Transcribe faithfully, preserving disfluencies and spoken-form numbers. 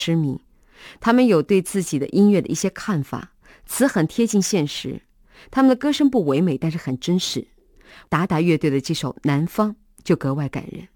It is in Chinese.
痴迷。他们有对自己的音乐的一些看法，词很贴近现实。他们的歌声不唯美，但是很真实。达达乐队的这首《南方》就格外感人。